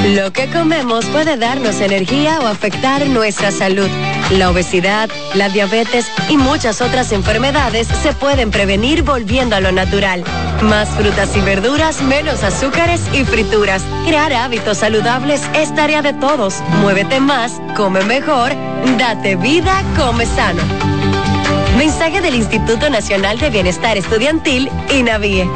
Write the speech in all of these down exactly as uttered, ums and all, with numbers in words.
Lo que comemos puede darnos energía o afectar nuestra salud. La obesidad, la diabetes y muchas otras enfermedades se pueden prevenir volviendo a lo natural. Más frutas y verduras, menos azúcares y frituras. Crear hábitos saludables es tarea de todos. Muévete más, come mejor, date vida, come sano. Mensaje del Instituto Nacional de Bienestar Estudiantil, INAVIE.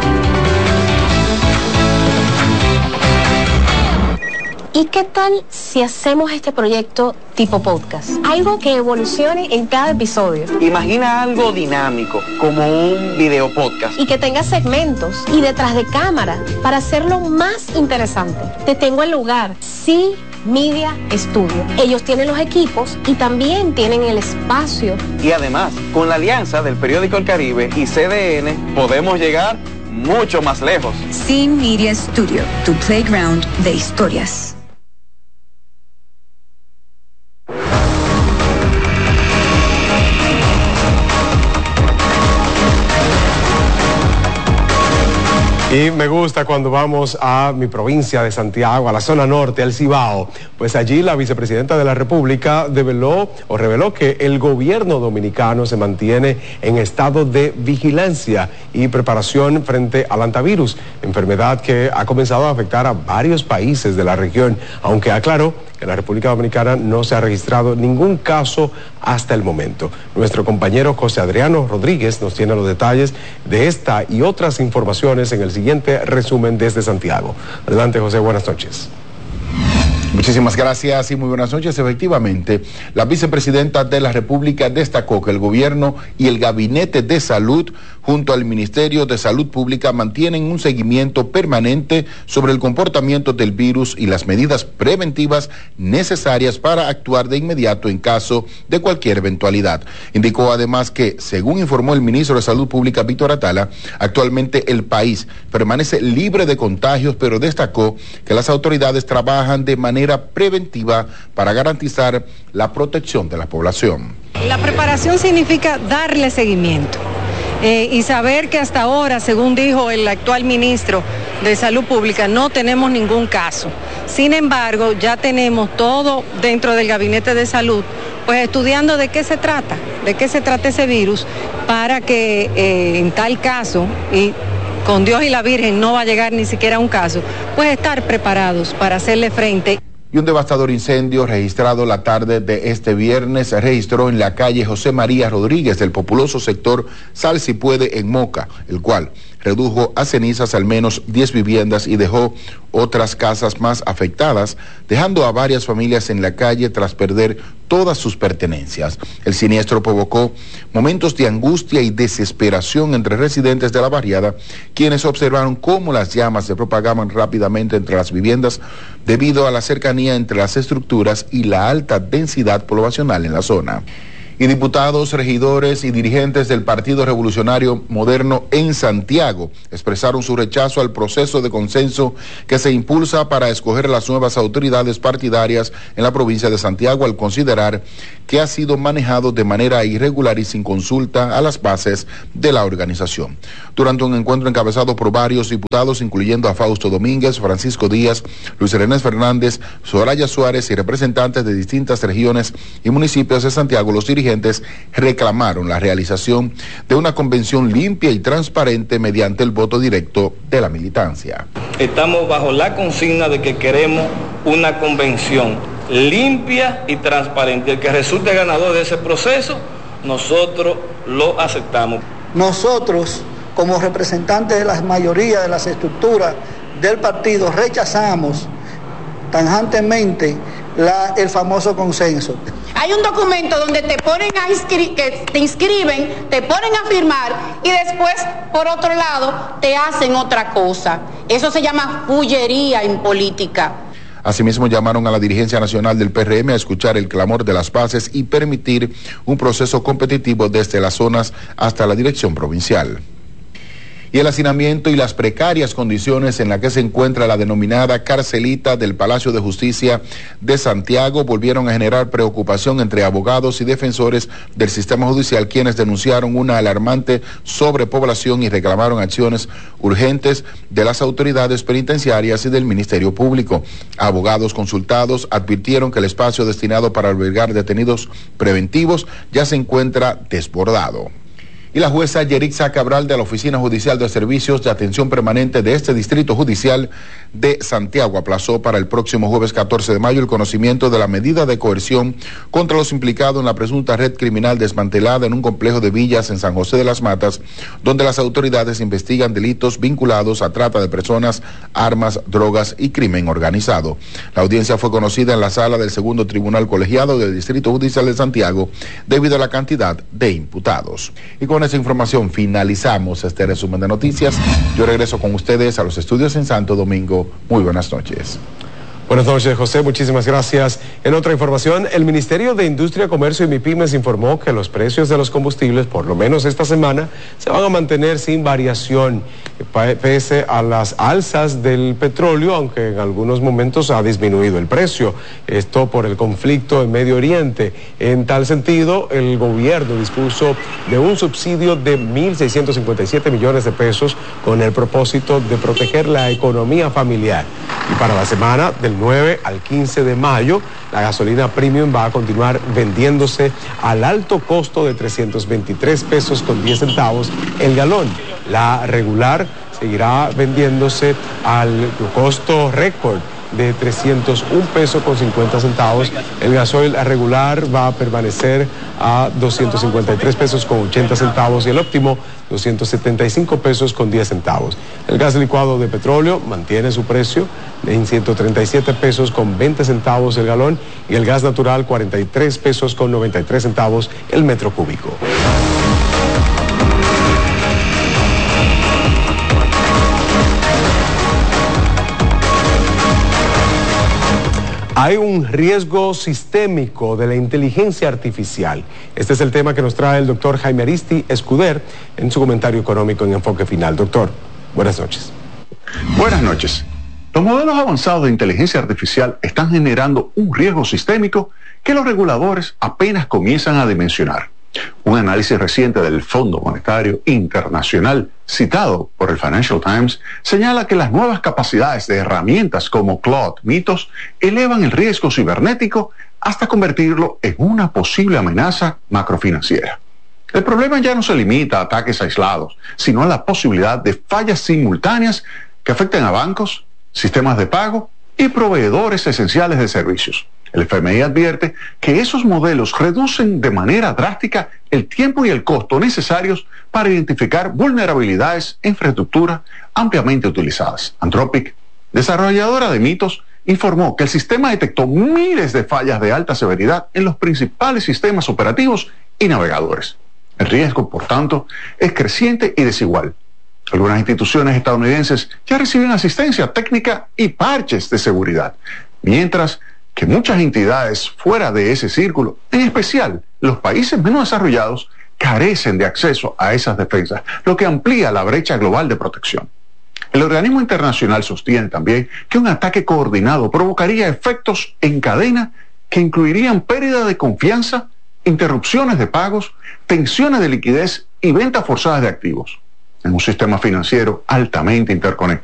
¿Y qué tal si hacemos este proyecto tipo podcast? Algo que evolucione en cada episodio. Imagina algo dinámico, como un video podcast. Y que tenga segmentos y detrás de cámara para hacerlo más interesante. Te tengo el lugar. Sí. Media Studio. Ellos tienen los equipos y también tienen el espacio. Y además, con la alianza del periódico El Caribe y C D N, podemos llegar mucho más lejos. Sí Media Studio, tu playground de historias. Y me gusta cuando vamos a mi provincia de Santiago, a la zona norte, al Cibao. Pues allí la vicepresidenta de la República develó o reveló que el gobierno dominicano se mantiene en estado de vigilancia y preparación frente al hantavirus, enfermedad que ha comenzado a afectar a varios países de la región, aunque aclaró que en la República Dominicana no se ha registrado ningún caso hasta el momento. Nuestro compañero José Adriano Rodríguez nos tiene los detalles de esta y otras informaciones en el siguiente resumen desde Santiago. Adelante, José, buenas noches. Muchísimas gracias y muy buenas noches. Efectivamente, la vicepresidenta de la República destacó que el gobierno y el Gabinete de Salud, junto al Ministerio de Salud Pública, mantienen un seguimiento permanente sobre el comportamiento del virus y las medidas preventivas necesarias para actuar de inmediato en caso de cualquier eventualidad. Indicó además que, según informó el ministro de Salud Pública, Víctor Atala, actualmente el país permanece libre de contagios, pero destacó que las autoridades trabajan de manera preventiva para garantizar la protección de la población. La preparación significa darle seguimiento eh, y saber que hasta ahora, según dijo el actual ministro de Salud Pública, no tenemos ningún caso. Sin embargo, ya tenemos todo dentro del Gabinete de Salud, pues estudiando de qué se trata, de qué se trata ese virus, para que eh, en tal caso, y con Dios y la Virgen no va a llegar ni siquiera a un caso, pues estar preparados para hacerle frente. Y un devastador incendio registrado la tarde de este viernes se registró en la calle José María Rodríguez del populoso sector Sal Si Puede en Moca, el cual redujo a cenizas al menos diez viviendas y dejó otras casas más afectadas, dejando a varias familias en la calle tras perder todas sus pertenencias. El siniestro provocó momentos de angustia y desesperación entre residentes de la barriada, quienes observaron cómo las llamas se propagaban rápidamente entre las viviendas debido a la cercanía entre las estructuras y la alta densidad poblacional en la zona. Y diputados, regidores y dirigentes del Partido Revolucionario Moderno en Santiago expresaron su rechazo al proceso de consenso que se impulsa para escoger las nuevas autoridades partidarias en la provincia de Santiago, al considerar que ha sido manejado de manera irregular y sin consulta a las bases de la organización. Durante un encuentro encabezado por varios diputados, incluyendo a Fausto Domínguez, Francisco Díaz, Luis René Fernández, Soraya Suárez y representantes de distintas regiones y municipios de Santiago, los dirigentes reclamaron la realización de una convención limpia y transparente mediante el voto directo de la militancia. Estamos bajo la consigna de que queremos una convención limpia y transparente. El que resulte ganador de ese proceso, nosotros lo aceptamos. Nosotros, como representantes de la mayoría de las estructuras del partido, rechazamos tajantemente la, el famoso consenso. Hay un documento donde te ponen a inscri- que te inscriben, te ponen a firmar y después, por otro lado, te hacen otra cosa. Eso se llama fullería en política. Asimismo, llamaron a la dirigencia nacional del P R M a escuchar el clamor de las bases y permitir un proceso competitivo desde las zonas hasta la dirección provincial. Y el hacinamiento y las precarias condiciones en las que se encuentra la denominada carcelita del Palacio de Justicia de Santiago volvieron a generar preocupación entre abogados y defensores del sistema judicial, quienes denunciaron una alarmante sobrepoblación y reclamaron acciones urgentes de las autoridades penitenciarias y del Ministerio Público. Abogados consultados advirtieron que el espacio destinado para albergar detenidos preventivos ya se encuentra desbordado. Y la jueza Yerixa Cabral de la Oficina Judicial de Servicios de Atención Permanente de este Distrito Judicial de Santiago aplazó para el próximo jueves catorce de mayo el conocimiento de la medida de coerción contra los implicados en la presunta red criminal desmantelada en un complejo de villas en San José de las Matas, donde las autoridades investigan delitos vinculados a trata de personas, armas, drogas y crimen organizado. La audiencia fue conocida en la sala del segundo tribunal colegiado del Distrito Judicial de Santiago debido a la cantidad de imputados. Y con esa información finalizamos este resumen de noticias. Yo regreso con ustedes a los estudios en Santo Domingo. Muy buenas noches. Buenas noches, José, muchísimas gracias. En otra información, el Ministerio de Industria, Comercio y MIPYMES informó que los precios de los combustibles, por lo menos esta semana, se van a mantener sin variación, pese a las alzas del petróleo, aunque en algunos momentos ha disminuido el precio. Esto por el conflicto en Medio Oriente. En tal sentido, el gobierno dispuso de un subsidio de mil seiscientos cincuenta y siete millones de pesos con el propósito de proteger la economía familiar. Y para la semana del nueve al quince de mayo, la gasolina premium va a continuar vendiéndose al alto costo de trescientos veintitrés pesos con diez centavos el galón. La regular seguirá vendiéndose al costo récord de trescientos un pesos con cincuenta centavos. El gasoil regular va a permanecer a doscientos cincuenta y tres pesos con ochenta centavos y el óptimo doscientos setenta y cinco pesos con diez centavos. El gas licuado de petróleo mantiene su precio en ciento treinta y siete pesos con veinte centavos el galón y el gas natural cuarenta y tres pesos con noventa y tres centavos el metro cúbico. Hay un riesgo sistémico de la inteligencia artificial. Este es el tema que nos trae el doctor Jaime Aristi Escuder en su comentario económico en Enfoque Final. Doctor, buenas noches. Buenas noches. Los modelos avanzados de inteligencia artificial están generando un riesgo sistémico que los reguladores apenas comienzan a dimensionar. Un análisis reciente del Fondo Monetario Internacional, citado por el Financial Times, señala que las nuevas capacidades de herramientas como Claude, Mythos, elevan el riesgo cibernético hasta convertirlo en una posible amenaza macrofinanciera. El problema ya no se limita a ataques aislados, sino a la posibilidad de fallas simultáneas que afecten a bancos, sistemas de pago y proveedores esenciales de servicios. El F M I advierte que esos modelos reducen de manera drástica el tiempo y el costo necesarios para identificar vulnerabilidades en infraestructura ampliamente utilizadas. Anthropic, desarrolladora de Mythos, informó que el sistema detectó miles de fallas de alta severidad en los principales sistemas operativos y navegadores. El riesgo, por tanto, es creciente y desigual. Algunas instituciones estadounidenses ya reciben asistencia técnica y parches de seguridad, mientras que muchas entidades fuera de ese círculo, en especial los países menos desarrollados, carecen de acceso a esas defensas, lo que amplía la brecha global de protección. El organismo internacional sostiene también que un ataque coordinado provocaría efectos en cadena que incluirían pérdida de confianza, interrupciones de pagos, tensiones de liquidez y ventas forzadas de activos. En un sistema financiero altamente interconectado,